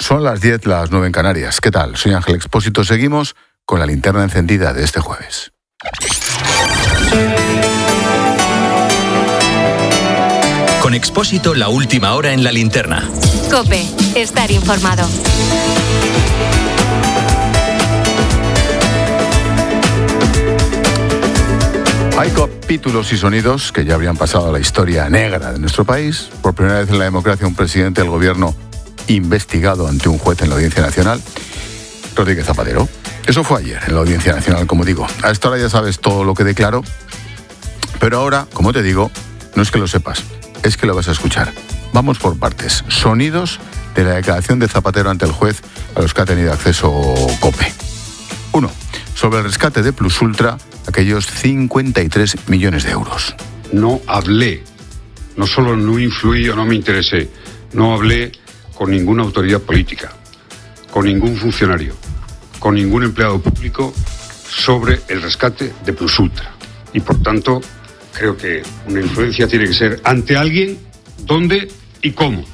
Son las 10, las 9 en Canarias. ¿Qué tal? Soy Ángel Expósito. Seguimos con la linterna encendida de este jueves. Con Expósito, la última hora en la linterna. COPE. Estar informado. Hay capítulos y sonidos que ya habrían pasado a la historia negra de nuestro país. Por primera vez en la democracia, un presidente del gobierno investigado ante un juez en la Audiencia Nacional, Rodríguez Zapatero. Eso fue ayer en la Audiencia Nacional, como digo. A esta hora ya sabes todo lo que declaró, pero ahora, como te digo, no es que lo sepas, es que lo vas a escuchar. Vamos por partes. Sonidos de la declaración de Zapatero ante el juez a los que ha tenido acceso COPE. 1. Sobre el rescate de Plus Ultra, aquellos 53 millones de euros. No hablé, no solo no influí o no me interesé, no hablé con ninguna autoridad política, con ningún funcionario, con ningún empleado público sobre el rescate de Plus Ultra. Y por tanto, creo que una influencia tiene que ser ante alguien, dónde y cómo.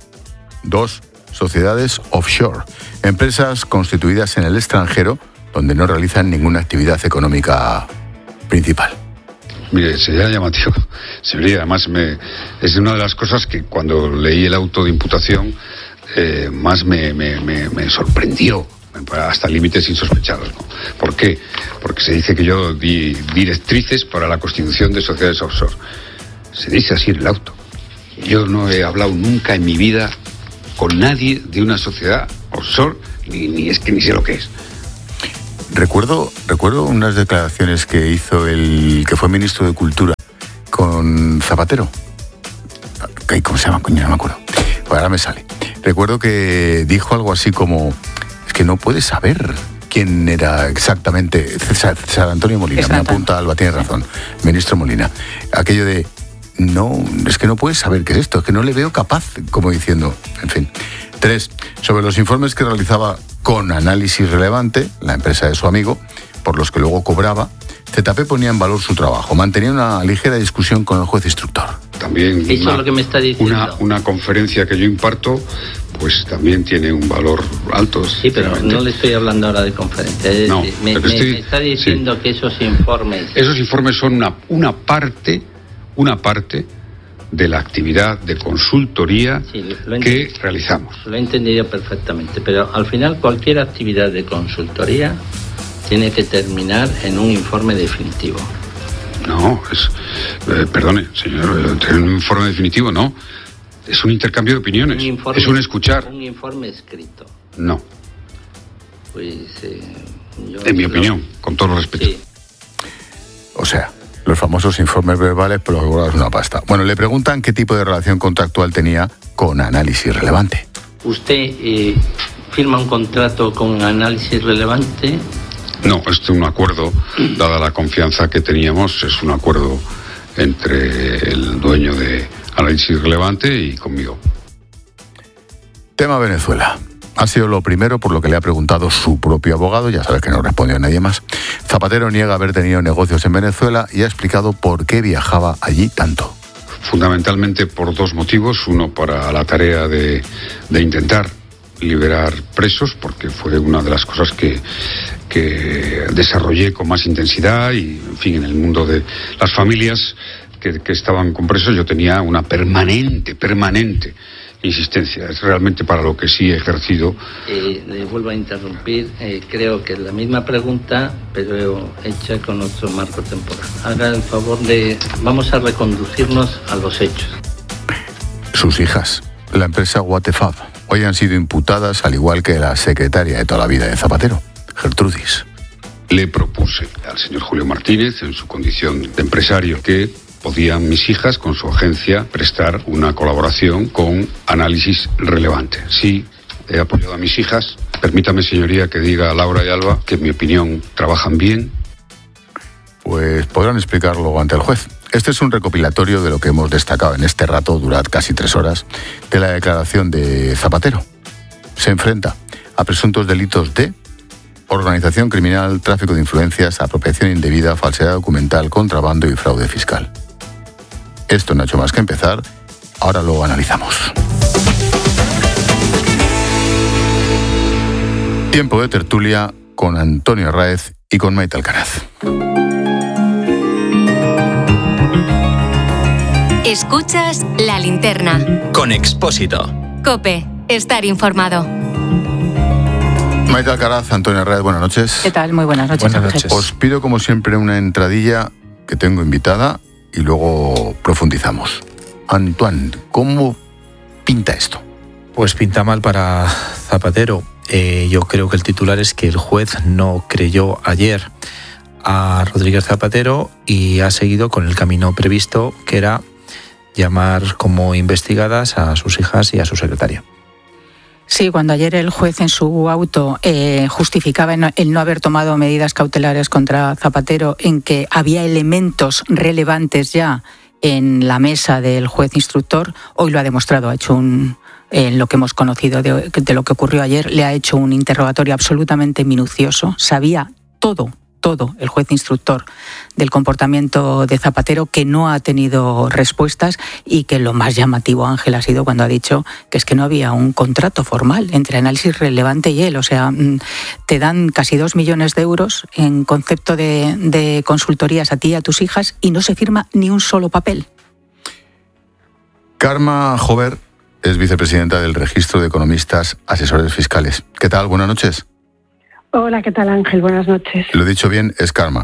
2. Sociedades offshore, empresas constituidas en el extranjero donde no realizan ninguna actividad económica principal. Mire, sería llamativo, señoría, además es una de las cosas que cuando leí el auto de imputación más me sorprendió, hasta límites insospechados, ¿no? ¿Por qué? Porque se dice que yo di directrices para la constitución de sociedades offshore. Se dice así en el auto. Yo no he hablado nunca en mi vida con nadie de una sociedad offshore, ni sé lo que es. Recuerdo unas declaraciones que hizo el que fue ministro de Cultura con Zapatero. ¿Cómo se llama? Coño, no me acuerdo. Pues ahora me sale. Recuerdo que dijo algo así como: es que no puedes saber quién era exactamente César Antonio Molina. Exacto. Me apunta Alba, tiene razón. Ministro Molina. Aquello de: no, es que no puedes saber qué es esto, es que no le veo capaz, como diciendo, en fin. 3. Sobre los informes que realizaba con Análisis Relevante, la empresa de su amigo, por los que luego cobraba, ZP ponía en valor su trabajo, mantenía una ligera discusión con el juez instructor. También eso es lo que me está diciendo. Una conferencia que yo imparto, pues también tiene un valor alto. Sí, pero no le estoy hablando ahora de conferencia. No, me está diciendo sí, que esos informes... Esos informes son una parte de la actividad de consultoría que realizamos. Lo he entendido perfectamente, pero al final cualquier actividad de consultoría tiene que terminar en un informe definitivo. No, perdone, señor, un informe definitivo no. Es un intercambio de opiniones, es un escuchar. Un informe escrito. No. Pues en mi opinión, con todo el respeto. Sí. O sea, los famosos informes verbales, pero lo que es una pasta. Bueno, le preguntan qué tipo de relación contractual tenía con Análisis Relevante. ¿Usted firma un contrato con Análisis Relevante? No, es un acuerdo, dada la confianza que teníamos, es un acuerdo entre el dueño de Análisis Relevante y conmigo. Tema Venezuela. Ha sido lo primero por lo que le ha preguntado su propio abogado, ya sabes que no respondió a nadie más. Zapatero niega haber tenido negocios en Venezuela y ha explicado por qué viajaba allí tanto. Fundamentalmente por dos motivos. Uno, para la tarea de intentar liberar presos, porque fue una de las cosas que desarrollé con más intensidad y, en fin, en el mundo de las familias que estaban con presos yo tenía una permanente insistencia. Es realmente para lo que sí he ejercido. Le vuelvo a interrumpir. Creo que es la misma pregunta, pero hecha con otro marco temporal. Haga el favor de... Vamos a reconducirnos a los hechos. Sus hijas, la empresa Watefab, hoy han sido imputadas, al igual que la secretaria de toda la vida de Zapatero, Gertrudis. Le propuse al señor Julio Martínez, en su condición de empresario, que podían mis hijas, con su agencia, prestar una colaboración con Análisis Relevante. Sí, he apoyado a mis hijas. Permítame, señoría, que diga a Laura y Alba que, en mi opinión, trabajan bien. Pues podrán explicarlo ante el juez. Este es un recopilatorio de lo que hemos destacado en este rato, durante casi 3 horas, de la declaración de Zapatero. Se enfrenta a presuntos delitos de organización criminal, tráfico de influencias, apropiación indebida, falsedad documental, contrabando y fraude fiscal. Esto no ha hecho más que empezar, ahora lo analizamos. Tiempo de tertulia con Antonio Arráez y con Maite Alcaraz. Escuchas La Linterna. Con Expósito. COPE. Estar informado. Maite Alcaraz, Antonio Arráez, buenas noches. ¿Qué tal? Muy buenas noches. Buenas noches. Os pido, como siempre, una entradilla que tengo invitada y luego profundizamos. Antoine, ¿cómo pinta esto? Pues pinta mal para Zapatero. Yo creo que el titular es que el juez no creyó ayer a Rodríguez Zapatero y ha seguido con el camino previsto, que era llamar como investigadas a sus hijas y a su secretaria. Sí, cuando ayer el juez en su auto justificaba el no haber tomado medidas cautelares contra Zapatero en que había elementos relevantes ya en la mesa del juez instructor, hoy lo ha demostrado, ha hecho en lo que hemos conocido de lo que ocurrió ayer, le ha hecho un interrogatorio absolutamente minucioso, sabía todo el juez instructor del comportamiento de Zapatero, que no ha tenido respuestas y que lo más llamativo, Ángel, ha sido cuando ha dicho que es que no había un contrato formal entre Análisis Relevante y él. O sea, te dan casi 2 millones de euros en concepto de consultorías a ti y a tus hijas y no se firma ni un solo papel. Carme Jover es vicepresidenta del Registro de Economistas Asesores Fiscales. ¿Qué tal? Buenas noches. Hola, ¿qué tal, Ángel? Buenas noches. Lo he dicho bien, es Carme.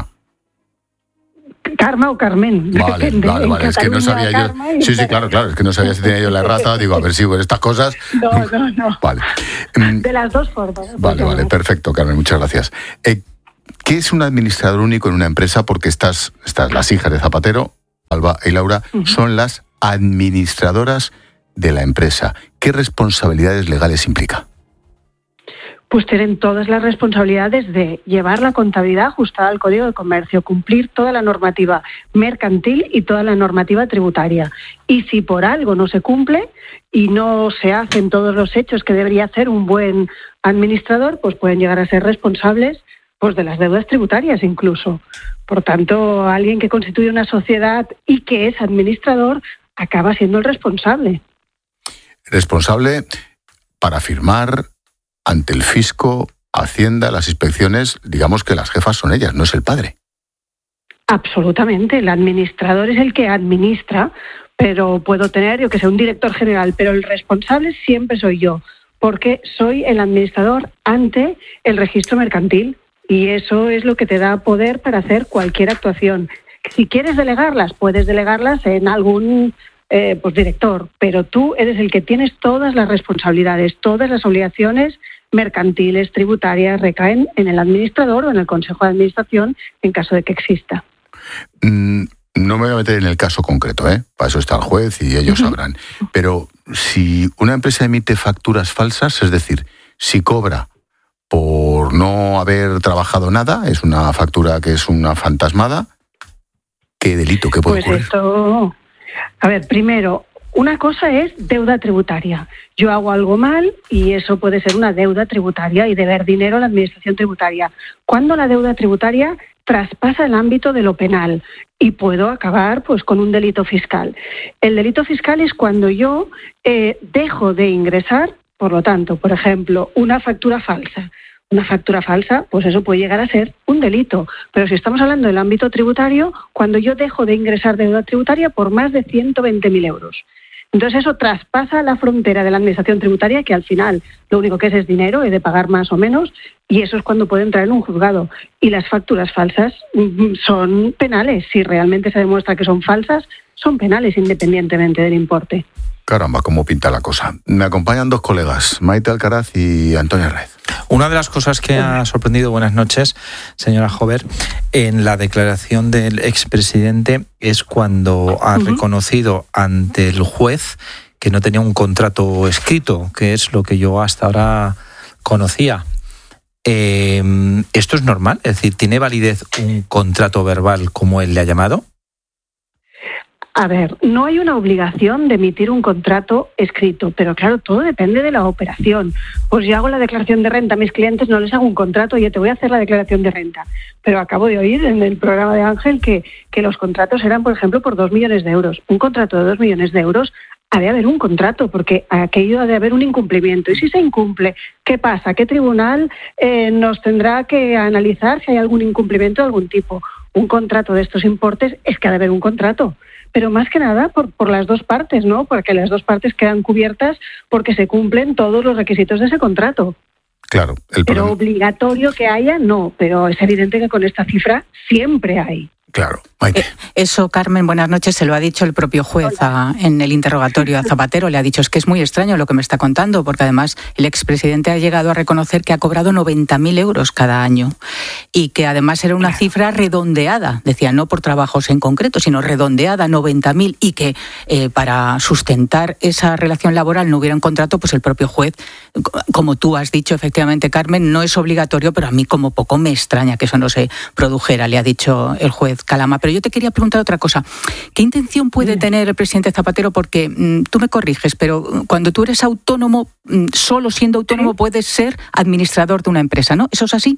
Carme o Carmen. Vale, es que no sabía yo. Sí, claro, es que no sabía si tenía yo la errata. Digo, a ver si con estas cosas. No. Vale. De las dos formas. Vale, perfecto, Carmen, muchas gracias. ¿Qué es un administrador único en una empresa? Porque estas las hijas de Zapatero, Alba y Laura, son las administradoras de la empresa. ¿Qué responsabilidades legales implica? Pues tienen todas las responsabilidades de llevar la contabilidad ajustada al Código de Comercio, cumplir toda la normativa mercantil y toda la normativa tributaria. Y si por algo no se cumple y no se hacen todos los hechos que debería hacer un buen administrador, pues pueden llegar a ser responsables pues de las deudas tributarias incluso. Por tanto, alguien que constituye una sociedad y que es administrador acaba siendo el responsable. Responsable para firmar ante el fisco, Hacienda, las inspecciones, digamos que las jefas son ellas, no es el padre. Absolutamente, el administrador es el que administra, pero puedo tener, yo que sé, un director general, pero el responsable siempre soy yo, porque soy el administrador ante el registro mercantil y eso es lo que te da poder para hacer cualquier actuación. Si quieres delegarlas, puedes delegarlas en algún director, pero tú eres el que tienes todas las responsabilidades, todas las obligaciones mercantiles, tributarias, recaen en el administrador o en el Consejo de Administración en caso de que exista. No me voy a meter en el caso concreto, para eso está el juez y ellos sabrán. Pero si una empresa emite facturas falsas, es decir, si cobra por no haber trabajado nada, es una factura que es una fantasmada, ¿qué delito, qué puede ocurrir? A ver, primero, una cosa es deuda tributaria. Yo hago algo mal y eso puede ser una deuda tributaria y deber dinero a la administración tributaria. Cuando la deuda tributaria traspasa el ámbito de lo penal y puedo acabar pues con un delito fiscal. El delito fiscal es cuando yo dejo de ingresar, por lo tanto, por ejemplo, una factura falsa. Una factura falsa, pues eso puede llegar a ser un delito. Pero si estamos hablando del ámbito tributario, cuando yo dejo de ingresar deuda tributaria por más de 120.000 euros. Entonces eso traspasa la frontera de la administración tributaria, que al final lo único que es dinero, he de pagar más o menos, y eso es cuando puede entrar en un juzgado. Y las facturas falsas son penales. Si realmente se demuestra que son falsas, son penales independientemente del importe. Caramba, cómo pinta la cosa. Me acompañan dos colegas, Maite Alcaraz y Antonio Arráez. Una de las cosas que ha sorprendido, buenas noches, señora Jover, en la declaración del expresidente es cuando ha reconocido ante el juez que no tenía un contrato escrito, que es lo que yo hasta ahora conocía. ¿Esto es normal? Es decir, ¿tiene validez un contrato verbal como él le ha llamado? A ver, no hay una obligación de emitir un contrato escrito, pero claro, todo depende de la operación. Pues yo hago la declaración de renta a mis clientes, no les hago un contrato, oye, te voy a hacer la declaración de renta. Pero acabo de oír en el programa de Ángel que los contratos eran, por ejemplo, por 2 millones de euros. Un contrato de 2 millones de euros ha de haber un contrato, porque aquello ha de haber un incumplimiento. Y si se incumple, ¿qué pasa? ¿Qué tribunal nos tendrá que analizar si hay algún incumplimiento de algún tipo? Un contrato de estos importes es que ha de haber un contrato. Pero más que nada por las dos partes, ¿no? Porque las dos partes quedan cubiertas porque se cumplen todos los requisitos de ese contrato. Claro. Pero obligatorio que haya, no. Pero es evidente que con esta cifra siempre hay. Claro, Maite. Eso, Carmen, buenas noches, se lo ha dicho el propio juez en el interrogatorio a Zapatero. Le ha dicho, es que es muy extraño lo que me está contando, porque además el expresidente ha llegado a reconocer que ha cobrado 90.000 euros cada año y que además era una cifra redondeada, decía, no por trabajos en concreto, sino redondeada, 90.000, y que para sustentar esa relación laboral no hubiera un contrato, pues el propio juez, como tú has dicho, efectivamente, Carmen, no es obligatorio, pero a mí como poco me extraña que eso no se produjera, le ha dicho el juez Calama. Pero yo te quería preguntar otra cosa. ¿Qué intención puede tener el presidente Zapatero? Porque tú me corriges, pero cuando tú eres autónomo, solo siendo autónomo puedes ser administrador de una empresa, ¿no? ¿Eso es así?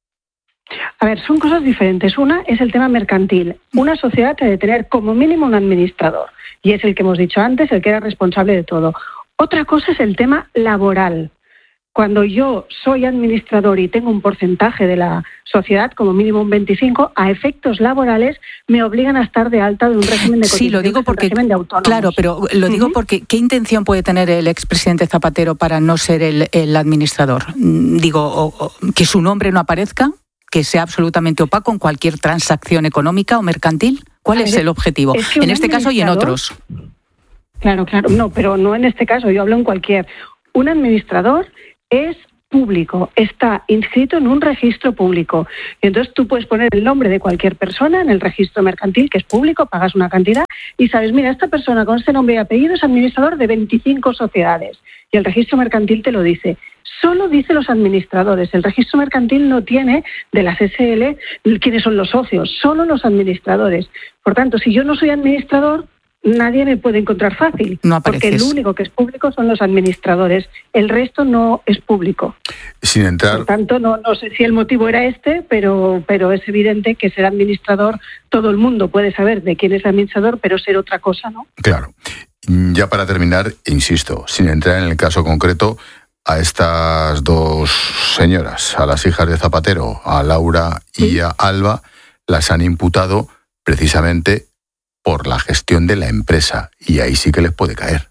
A ver, son cosas diferentes. Una es el tema mercantil. Una sociedad debe tener como mínimo un administrador, y es el que hemos dicho antes, el que era responsable de todo. Otra cosa es el tema laboral. Cuando yo soy administrador y tengo un porcentaje de la sociedad, como mínimo un 25%, a efectos laborales me obligan a estar de alta de un régimen de cotizaciones. Sí, lo digo porque, régimen de autónomos. Claro, pero lo digo porque ¿qué intención puede tener el expresidente Zapatero para no ser el administrador? Digo, que su nombre no aparezca, que sea absolutamente opaco en cualquier transacción económica o mercantil. ¿Cuál es el objetivo? Es que en este caso y en otros. Claro, no, pero no en este caso, yo hablo en cualquier. Un administrador es público, está inscrito en un registro público. Y entonces tú puedes poner el nombre de cualquier persona en el registro mercantil, que es público, pagas una cantidad y sabes, mira, esta persona con este nombre y apellido es administrador de 25 sociedades. Y el registro mercantil te lo dice. Solo dice los administradores. El registro mercantil no tiene de las SL quiénes son los socios, solo los administradores. Por tanto, si yo no soy administrador, nadie me puede encontrar fácil, no porque el único que es público son los administradores, el resto no es público. Sin entrar... Por tanto, no sé si el motivo era este, pero es evidente que ser administrador, todo el mundo puede saber de quién es el administrador, pero ser otra cosa, ¿no? Claro. Ya para terminar, insisto, sin entrar en el caso concreto, a estas dos señoras, a las hijas de Zapatero, a Laura y a Alba, las han imputado precisamente por la gestión de la empresa, y ahí sí que les puede caer.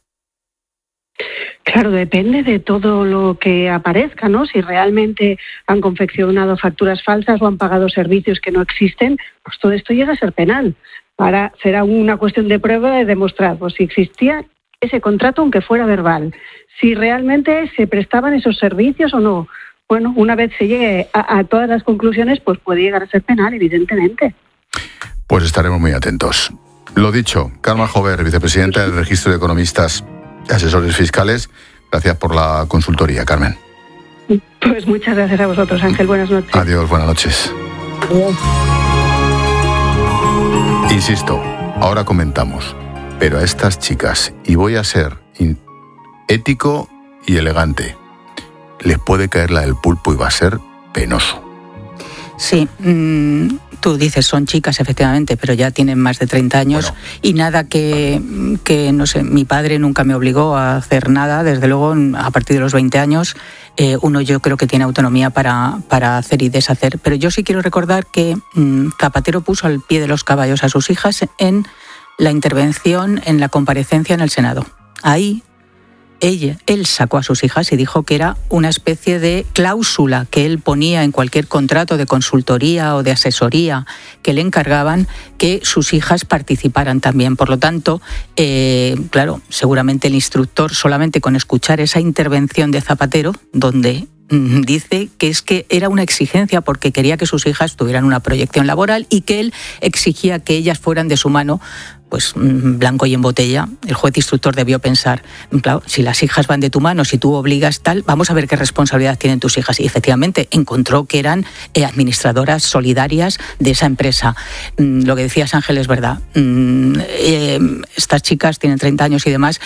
Claro, depende de todo lo que aparezca, ¿no? Si realmente han confeccionado facturas falsas o han pagado servicios que no existen, pues todo esto llega a ser penal. Ahora será una cuestión de prueba de demostrar pues, si existía ese contrato, aunque fuera verbal, si realmente se prestaban esos servicios o no. Bueno, una vez se llegue a todas las conclusiones, pues puede llegar a ser penal, evidentemente. Pues estaremos muy atentos. Lo dicho, Carmen Jover, vicepresidenta del Registro de Economistas y Asesores Fiscales, gracias por la consultoría, Carmen. Pues muchas gracias a vosotros, Ángel. Buenas noches. Adiós, buenas noches. Adiós. Insisto, ahora comentamos, pero a estas chicas, y voy a ser ético y elegante, les puede caer la del pulpo y va a ser penoso. Sí, tú dices, son chicas efectivamente, pero ya tienen más de 30 años y nada que, no sé, mi padre nunca me obligó a hacer nada, desde luego a partir de los 20 años uno yo creo que tiene autonomía para hacer y deshacer, pero yo sí quiero recordar que Zapatero puso al pie de los caballos a sus hijas en la intervención, en la comparecencia en el Senado. Ahí él sacó a sus hijas y dijo que era una especie de cláusula que él ponía en cualquier contrato de consultoría o de asesoría que le encargaban, que sus hijas participaran también. Por lo tanto, claro, seguramente el instructor, solamente con escuchar esa intervención de Zapatero, donde dice que es que era una exigencia porque quería que sus hijas tuvieran una proyección laboral y que él exigía que ellas fueran de su mano, pues blanco y en botella. El juez instructor debió pensar, claro, si las hijas van de tu mano, si tú obligas tal, vamos a ver qué responsabilidad tienen tus hijas. Y efectivamente encontró que eran administradoras solidarias de esa empresa. Lo que decías, Ángel, es verdad. Estas chicas tienen 30 años y demás,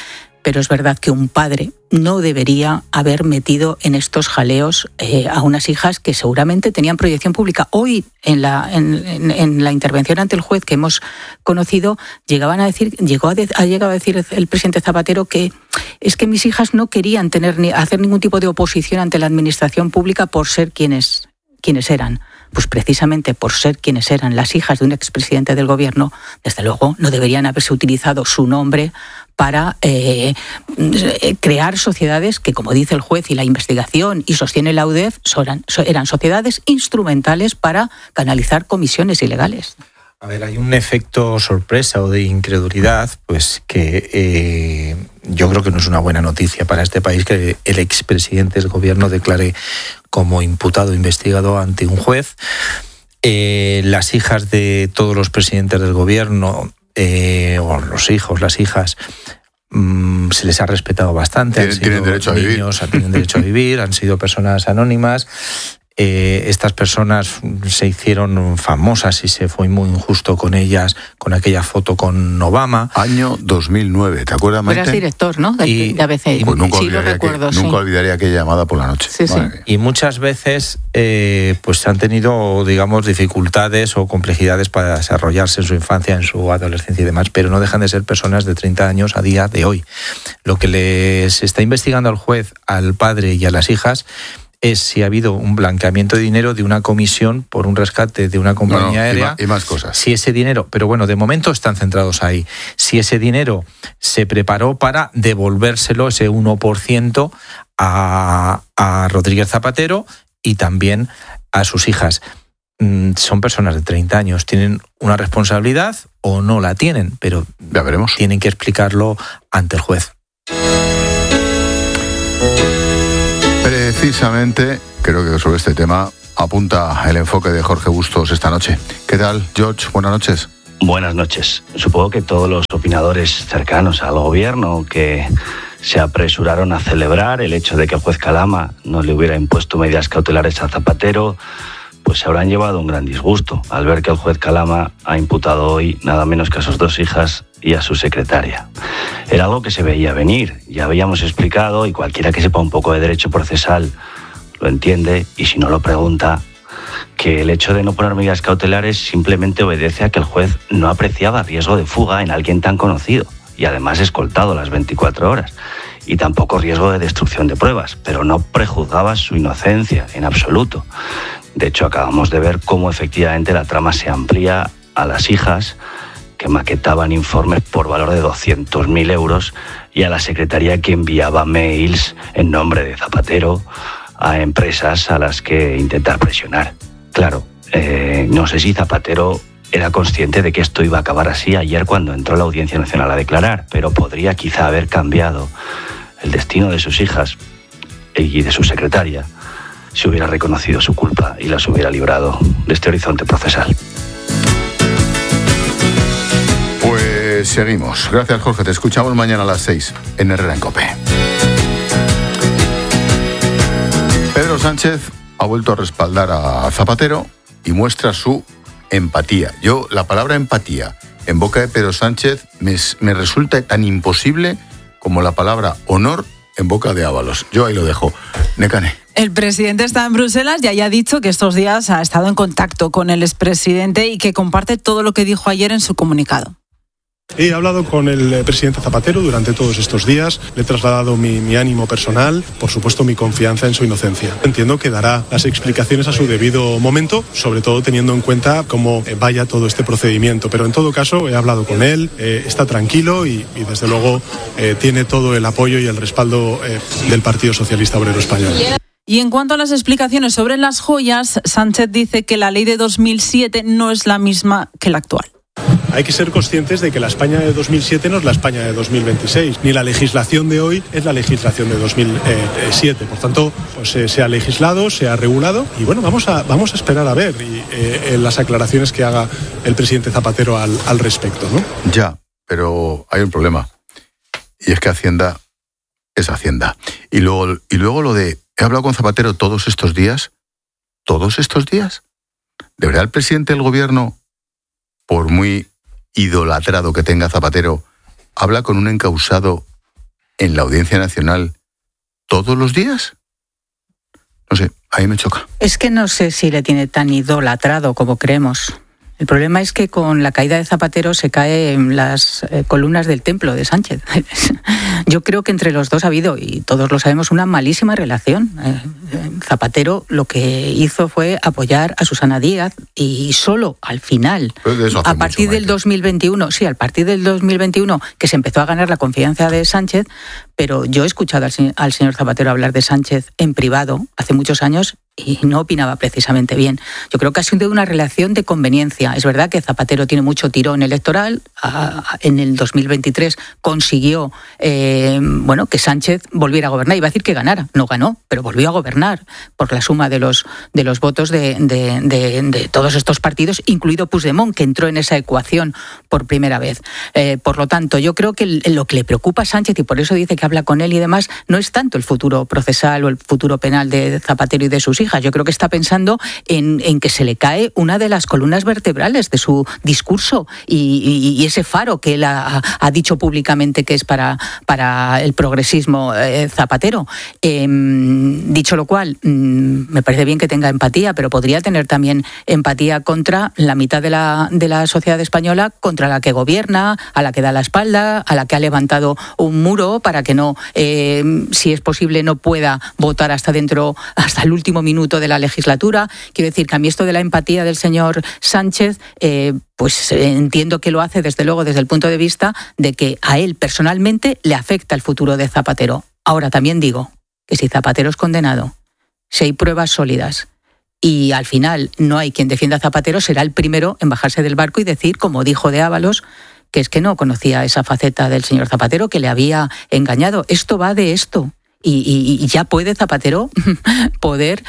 pero es verdad que un padre no debería haber metido en estos jaleos a unas hijas que seguramente tenían proyección pública. Hoy, en la intervención ante el juez que hemos conocido, llegó a decir el presidente Zapatero que es que mis hijas no querían hacer ningún tipo de oposición ante la administración pública por ser quienes eran. Pues precisamente por ser quienes eran las hijas de un expresidente del gobierno, desde luego no deberían haberse utilizado su nombre para crear sociedades que, como dice el juez y la investigación y sostiene la UDEF, eran sociedades instrumentales para canalizar comisiones ilegales. A ver, hay un efecto sorpresa o de incredulidad, pues que yo creo que no es una buena noticia para este país que el expresidente del gobierno declare como imputado investigado ante un juez. Las hijas de todos los presidentes del gobierno, o los hijos, las hijas, se les ha respetado bastante. Tienen derecho a vivir. Tienen derecho a vivir, han sido personas anónimas. Estas personas se hicieron famosas y se fue muy injusto con ellas, con aquella foto con Obama. Año 2009, ¿te acuerdas, Maite? Eras director, ¿no? De ABC. Pues nunca olvidaría aquella llamada por la noche. Sí, sí. Y muchas veces pues han tenido, digamos, dificultades o complejidades para desarrollarse en su infancia, en su adolescencia y demás, pero no dejan de ser personas de 30 años a día de hoy. Lo que les está investigando al juez, al padre y a las hijas es si ha habido un blanqueamiento de dinero de una comisión por un rescate de una compañía aérea. Y más cosas. Si ese dinero, pero bueno, de momento están centrados ahí. Si ese dinero se preparó para devolvérselo, ese 1%, a Rodríguez Zapatero y también a sus hijas. Son personas de 30 años, ¿tienen una responsabilidad o no la tienen? Pero ya veremos. Tienen que explicarlo ante el juez. Precisamente, creo que sobre este tema apunta el enfoque de Jorge Bustos esta noche. ¿Qué tal, George? Buenas noches. Buenas noches. Supongo que todos los opinadores cercanos al gobierno que se apresuraron a celebrar el hecho de que el juez Calama no le hubiera impuesto medidas cautelares a Zapatero, pues se habrán llevado un gran disgusto al ver que el juez Calama ha imputado hoy nada menos que a sus dos hijas y a su secretaria. Era algo que se veía venir, ya habíamos explicado, y cualquiera que sepa un poco de derecho procesal lo entiende, y si no lo pregunta, que el hecho de no poner medidas cautelares simplemente obedece a que el juez no apreciaba riesgo de fuga en alguien tan conocido, y además escoltado las 24 horas, y tampoco riesgo de destrucción de pruebas, pero no prejuzgaba su inocencia en absoluto. De hecho, acabamos de ver cómo efectivamente la trama se amplía a las hijas, que maquetaban informes por valor de 200.000 euros, y a la secretaría que enviaba mails en nombre de Zapatero a empresas a las que intentar presionar. Claro, no sé si Zapatero era consciente de que esto iba a acabar así ayer cuando entró a la Audiencia Nacional a declarar, pero podría quizá haber cambiado el destino de sus hijas y de su secretaria si hubiera reconocido su culpa y las hubiera librado de este horizonte procesal. Pues seguimos. Gracias, Jorge. Te escuchamos mañana a las 6 en Herrera en COPE. Pedro Sánchez ha vuelto a respaldar a Zapatero y muestra su empatía. Yo, la palabra empatía en boca de Pedro Sánchez me resulta tan imposible como la palabra honor en boca de Ábalos. Yo ahí lo dejo. Nekane. El presidente está en Bruselas y ha dicho que estos días ha estado en contacto con el expresidente y que comparte todo lo que dijo ayer en su comunicado. He hablado con el presidente Zapatero durante todos estos días, le he trasladado mi ánimo personal, por supuesto mi confianza en su inocencia. Entiendo que dará las explicaciones a su debido momento, sobre todo teniendo en cuenta cómo vaya todo este procedimiento. Pero en todo caso he hablado con él, está tranquilo y desde luego tiene todo el apoyo y el respaldo del Partido Socialista Obrero Español. Y en cuanto a las explicaciones sobre las joyas, Sánchez dice que la ley de 2007 no es la misma que la actual. Hay que ser conscientes de que la España de 2007 no es la España de 2026, ni la legislación de hoy es la legislación de 2007. Por tanto, pues, se ha legislado, se ha regulado y bueno, vamos a esperar a ver las aclaraciones que haga el presidente Zapatero al respecto, ¿no? Ya, pero hay un problema y es que Hacienda es Hacienda. Y luego lo de, he hablado con Zapatero todos estos días. ¿De verdad el presidente del gobierno, por muy idolatrado que tenga Zapatero, habla con un encausado en la Audiencia Nacional todos los días? No sé, ahí me choca. Es que no sé si le tiene tan idolatrado como creemos. El problema es que con la caída de Zapatero se caen las columnas del templo de Sánchez. Yo creo que entre los dos ha habido, y todos lo sabemos, una malísima relación. Zapatero lo que hizo fue apoyar a Susana Díaz y solo al final, a partir del 2021, sí, a partir del 2021, que se empezó a ganar la confianza de Sánchez, pero yo he escuchado al señor Zapatero hablar de Sánchez en privado hace muchos años y no opinaba precisamente bien. Yo creo que ha sido una relación de conveniencia. Es verdad que Zapatero tiene mucho tirón electoral. En el 2023 consiguió que Sánchez volviera a gobernar. Iba a decir que ganara. No ganó, pero volvió a gobernar por la suma de los votos de todos estos partidos, incluido Puigdemont, que entró en esa ecuación por primera vez. Por lo tanto, yo creo que lo que le preocupa a Sánchez, y por eso dice que habla con él y demás, no es tanto el futuro procesal o el futuro penal de Zapatero y de sus hijas. Yo creo que está pensando en que se le cae una de las columnas vertebrales de su discurso y ese faro que él ha dicho públicamente que es para el progresismo Zapatero. Dicho lo cual, me parece bien que tenga empatía, pero podría tener también empatía contra la mitad de la sociedad española, contra la que gobierna, a la que da la espalda, a la que ha levantado un muro para que no, si es posible, no pueda votar hasta el último minuto de la legislatura. Quiero decir que a mí esto de la empatía del señor Sánchez, pues entiendo que lo hace desde luego desde el punto de vista de que a él personalmente le afecta el futuro de Zapatero. Ahora también digo que si Zapatero es condenado, si hay pruebas sólidas y al final no hay quien defienda a Zapatero, será el primero en bajarse del barco y decir, como dijo de Ábalos, que es que no conocía esa faceta del señor Zapatero, que le había engañado. Esto va de esto. Y ya puede Zapatero poder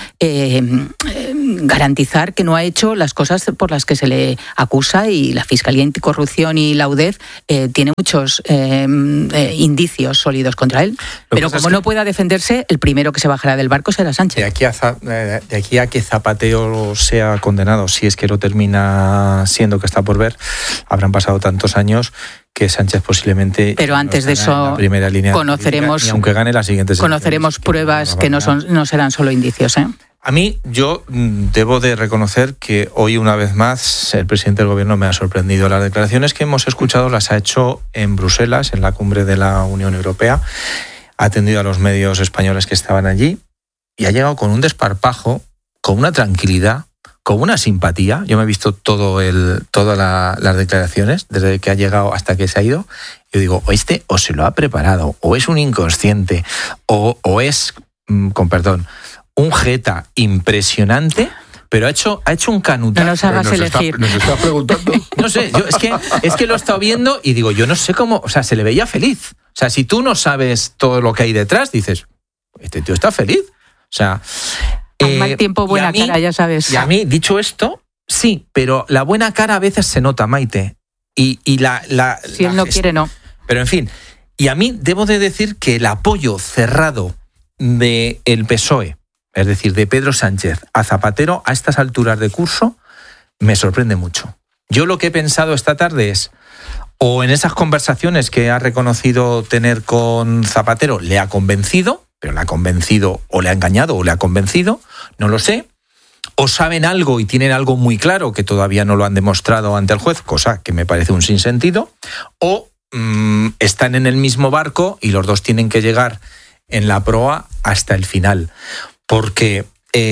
garantizar que no ha hecho las cosas por las que se le acusa, y la Fiscalía Anticorrupción y la UDEF tiene muchos indicios sólidos contra él. Pero como no pueda defenderse, el primero que se bajará del barco será Sánchez. De aquí a que Zapatero sea condenado, si es que lo termina siendo, que está por ver, habrán pasado tantos años que Sánchez posiblemente... Pero antes de eso conoceremos, y aunque gane las siguientes conoceremos pruebas que no serán solo indicios. A mí, yo debo de reconocer que hoy, una vez más, el presidente del gobierno me ha sorprendido. Las declaraciones que hemos escuchado las ha hecho en Bruselas, en la cumbre de la Unión Europea. Ha atendido a los medios españoles que estaban allí y ha llegado con un desparpajo, con una tranquilidad, con una simpatía. Yo me he visto todas las declaraciones, desde que ha llegado hasta que se ha ido. Yo digo, o se lo ha preparado, o es un inconsciente, o es, con perdón, un jeta impresionante, pero ha hecho un canutazo. No nos hagas elegir. Nos está preguntando. No sé, yo es que lo he estado viendo y digo, yo no sé cómo, o sea, se le veía feliz. O sea, si tú no sabes todo lo que hay detrás, dices, este tío está feliz. O sea... Al mal tiempo, buena cara, ya sabes. Y a mí, dicho esto, sí, pero la buena cara a veces se nota, Maite. Y si él no quiere, no. Pero en fin, y a mí debo de decir que el apoyo cerrado del PSOE, es decir, de Pedro Sánchez a Zapatero a estas alturas de curso, me sorprende mucho. Yo lo que he pensado esta tarde es, o en esas conversaciones que ha reconocido tener con Zapatero, le ha convencido, pero le ha convencido, o le ha engañado, o le ha convencido, no lo sé. O saben algo y tienen algo muy claro que todavía no lo han demostrado ante el juez, cosa que me parece un sinsentido. O están en el mismo barco y los dos tienen que llegar en la proa hasta el final. Porque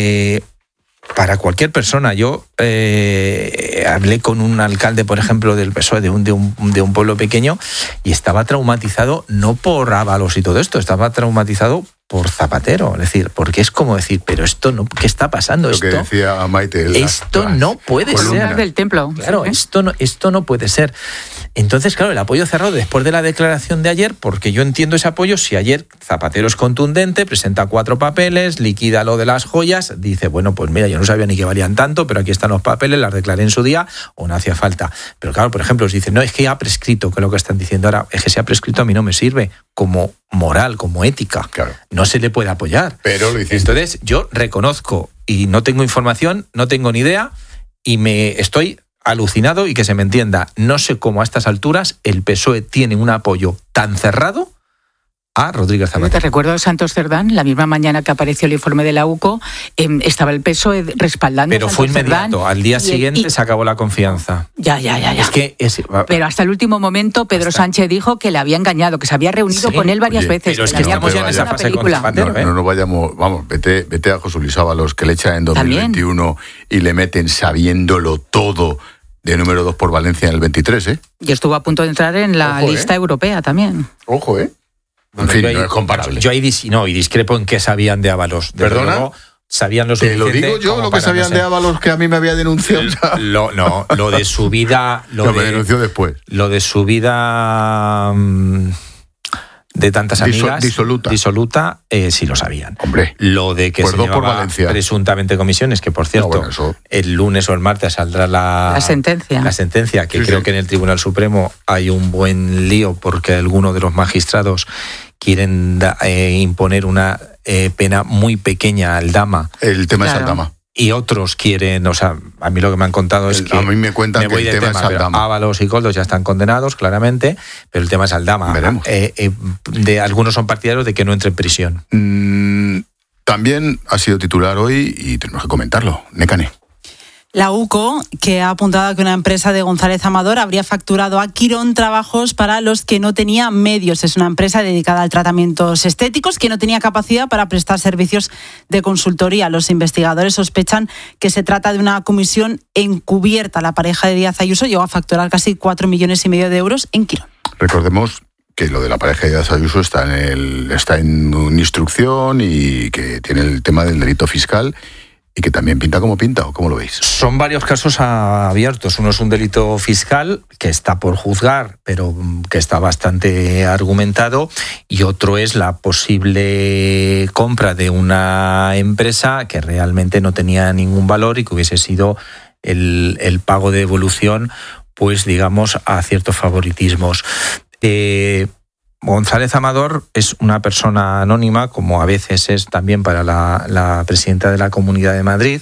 para cualquier persona, yo hablé con un alcalde, por ejemplo, del PSOE de un pueblo pequeño, y estaba traumatizado no por Ábalos y todo esto, estaba traumatizado por Zapatero. Es decir, porque es como decir, pero esto no, ¿qué está pasando? Lo que decía Maite. Esto no puede ser. Del templo. Claro, esto no puede ser. Entonces, claro, el apoyo cerrado después de la declaración de ayer, porque yo entiendo ese apoyo, si ayer Zapatero es contundente, presenta 4 papeles, liquida lo de las joyas, dice, bueno, pues mira, yo no sabía ni que valían tanto, pero aquí están los papeles, las declaré en su día, o no hacía falta. Pero claro, por ejemplo, os dicen, no, es que ha prescrito, que es lo que están diciendo ahora, es que se ha prescrito, a mí no me sirve como moral, como ética. Claro. No se le puede apoyar. Pero lo hiciste. Entonces, yo reconozco, y no tengo información, no tengo ni idea, y me estoy alucinado, y que se me entienda, no sé cómo a estas alturas el PSOE tiene un apoyo tan cerrado a Rodríguez Zapatero. Te recuerdo a Santos Cerdán, la misma mañana que apareció el informe de la UCO, estaba el PSOE respaldando. Pero fue inmediato, Cerdán, al día siguiente se acabó la confianza. Ya. Pero hasta el último momento Pedro Sánchez dijo que le había engañado, que se había reunido con él varias veces. Pero es que estamos ya en esa fase con Zapatero. No vayamos, vamos, vete a José Luis Ábalos, que le echan en 2021 ¿también? Y le meten sabiéndolo todo de número 2 por Valencia en el 23, ¿eh? Y estuvo a punto de entrar en la lista europea también. Ojo, ¿eh? En fin, no es comparable. Yo ahí discrepo en qué sabían de Ábalos. ¿Perdona? Luego, sabían lo suficiente. Te lo digo yo, lo que sabían de Ábalos, que a mí me había denunciado. Lo de su vida. Me denunció después. Lo de su vida de tantas amigas. Disoluta, sí lo sabían. Hombre. Lo de que pues se llevaba presuntamente comisiones, que por cierto, el lunes o el martes saldrá la sentencia, que creo que en el Tribunal Supremo hay un buen lío porque algunos de los magistrados quieren imponer una pena muy pequeña a Aldama. El tema es Aldama. Y otros quieren, a mí lo que me han contado es que... A mí me cuentan que el tema es Aldama. Ábalos y Koldo ya están condenados, claramente, pero el tema es Aldama. Veremos. Algunos son partidarios de que no entre en prisión. También ha sido titular hoy, y tenemos que comentarlo, Nekane. La UCO, que ha apuntado a que una empresa de González Amador habría facturado a Quirón trabajos para los que no tenía medios. Es una empresa dedicada al tratamientos estéticos que no tenía capacidad para prestar servicios de consultoría. Los investigadores sospechan que se trata de una comisión encubierta. La pareja de Díaz Ayuso llegó a facturar casi 4,5 millones de euros en Quirón. Recordemos que lo de la pareja de Díaz Ayuso está en una instrucción y que tiene el tema del delito fiscal. Y que también pinta como pinta, ¿o cómo lo veis? Son varios casos abiertos. Uno es un delito fiscal que está por juzgar, pero que está bastante argumentado. Y otro es la posible compra de una empresa que realmente no tenía ningún valor y que hubiese sido el pago de devolución, pues digamos, a ciertos favoritismos. González Amador es una persona anónima, como a veces es también para la presidenta de la Comunidad de Madrid.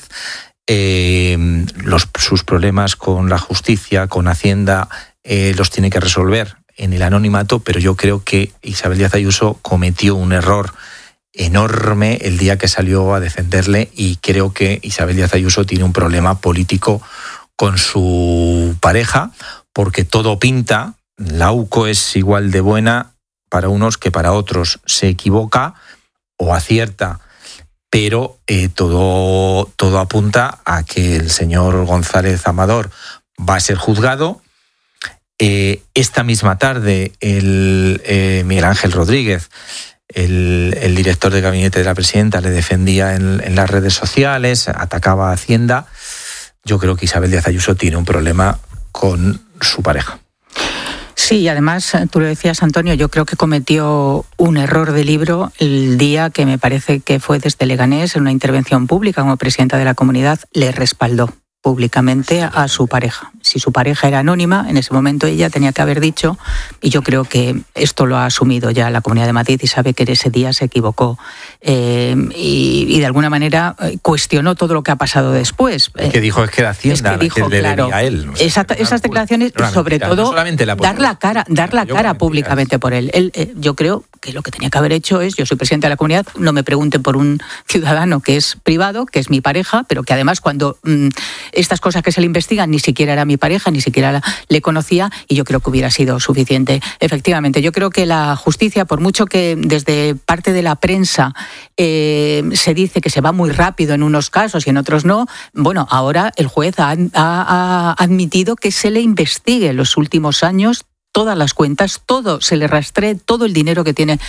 Sus problemas con la justicia, con Hacienda, los tiene que resolver en el anonimato, pero yo creo que Isabel Díaz Ayuso cometió un error enorme el día que salió a defenderle, y creo que Isabel Díaz Ayuso tiene un problema político con su pareja, porque todo pinta, la UCO es igual de buena para unos que para otros, se equivoca o acierta, pero todo apunta a que el señor González Amador va a ser juzgado. Esta misma tarde Miguel Ángel Rodríguez, el director de gabinete de la presidenta, le defendía en las redes sociales, atacaba a Hacienda. Yo creo que Isabel Díaz Ayuso tiene un problema con su pareja. Sí, y además, tú lo decías, Antonio, yo creo que cometió un error de libro el día que me parece que fue desde Leganés, en una intervención pública como presidenta de la comunidad, le respaldó públicamente a su pareja. Si su pareja era anónima, en ese momento ella tenía que haber dicho, y yo creo que esto lo ha asumido ya la Comunidad de Madrid y sabe que ese día se equivocó, y de alguna manera cuestionó todo lo que ha pasado después. Que dijo es que era Hacienda, que le debía a él. Esas declaraciones, sobre todo, dar la cara públicamente por él. Yo creo que lo que tenía que haber hecho es, yo soy presidenta de la comunidad, no me pregunten por un ciudadano que es privado, que es mi pareja, pero que además cuando estas cosas que se le investigan ni siquiera era mi pareja, ni siquiera le conocía, y yo creo que hubiera sido suficiente. Efectivamente, yo creo que la justicia, por mucho que desde parte de la prensa se dice que se va muy rápido en unos casos y en otros no, bueno, ahora el juez ha admitido que se le investigue en los últimos años todas las cuentas, todo se le rastree, todo el dinero que tiene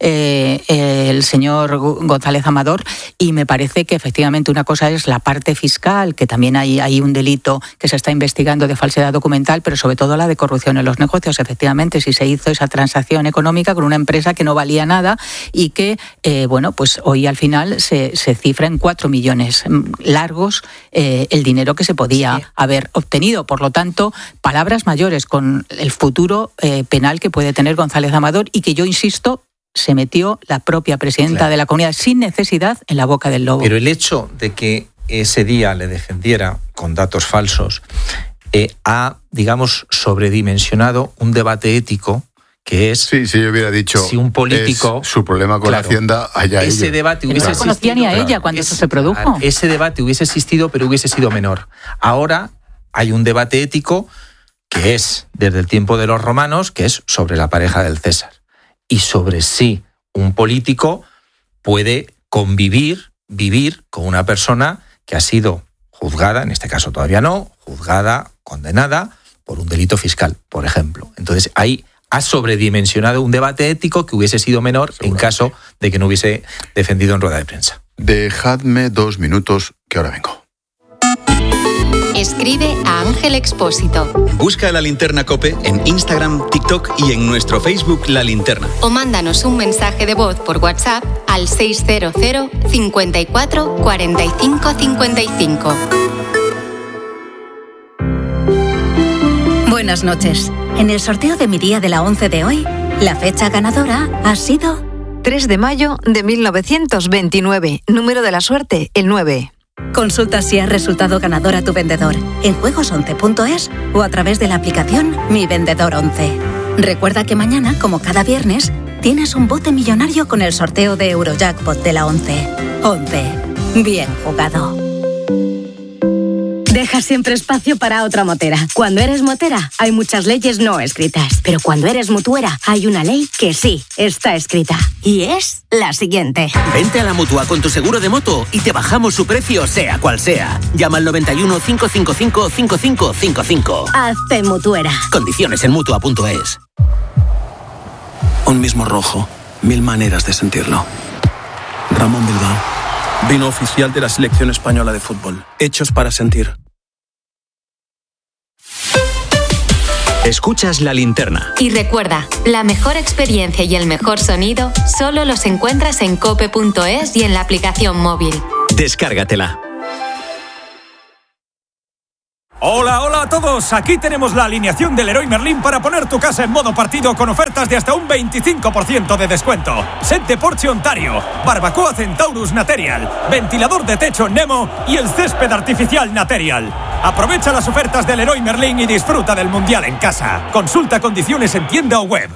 el señor González Amador, y me parece que efectivamente una cosa es la parte fiscal, que también hay un delito que se está investigando de falsedad documental, pero sobre todo la de corrupción en los negocios. Efectivamente, si se hizo esa transacción económica con una empresa que no valía nada y que, bueno, pues hoy al final se cifra en 4 millones largos el dinero que se podía haber obtenido. Por lo tanto, palabras mayores con el futuro penal que puede tener González Amador, y que yo insisto, se metió la propia presidenta de la comunidad sin necesidad en la boca del lobo. Pero el hecho de que ese día le defendiera con datos falsos ha, digamos, sobredimensionado un debate ético que es... Sí, si yo hubiera dicho si un político... su problema con la Hacienda, allá ese ellos. debate No hubiese la conocía ni a ella cuando eso se produjo. Ese debate hubiese existido, pero hubiese sido menor. Ahora hay un debate ético que es, desde el tiempo de los romanos, que es sobre la pareja del César. Y sobre si un político puede vivir con una persona que ha sido juzgada, en este caso todavía no, juzgada, condenada por un delito fiscal, por ejemplo. Entonces ahí ha sobredimensionado un debate ético que hubiese sido menor en caso de que no hubiese defendido en rueda de prensa. Dejadme 2 minutos, que ahora vengo. Escribe a Ángel Expósito. Busca La Linterna COPE en Instagram, TikTok y en nuestro Facebook La Linterna. O mándanos un mensaje de voz por WhatsApp al 600 54 45 55. Buenas noches. En el sorteo de mi día de la 11 de hoy, la fecha ganadora ha sido 3 de mayo de 1929. Número de la suerte, el 9. Consulta si has resultado ganador a tu vendedor en juegos11.es o a través de la aplicación Mi Vendedor 11. Recuerda que mañana, como cada viernes, tienes un bote millonario con el sorteo de Eurojackpot de la 11. 11. Bien jugado. Deja siempre espacio para otra motera. Cuando eres motera, hay muchas leyes no escritas. Pero cuando eres mutuera, hay una ley que sí está escrita. Y es la siguiente. Vente a la Mutua con tu seguro de moto y te bajamos su precio, sea cual sea. Llama al 91 555 5555. Hazte mutuera. Condiciones en Mutua.es. Un mismo rojo, 1000 maneras de sentirlo. Ramón Bilbao. Vino oficial de la selección española de fútbol. Hechos para sentir. Escuchas La Linterna. Y recuerda, la mejor experiencia y el mejor sonido solo los encuentras en cope.es y en la aplicación móvil. Descárgatela. Hola, hola a todos. Aquí tenemos la alineación del Leroy Merlin para poner tu casa en modo partido con ofertas de hasta un 25% de descuento. Set de Porsche Ontario, barbacoa Centaurus Material, ventilador de techo Nemo y el césped artificial Material. Aprovecha las ofertas del Leroy Merlin y disfruta del Mundial en casa. Consulta condiciones en tienda o web.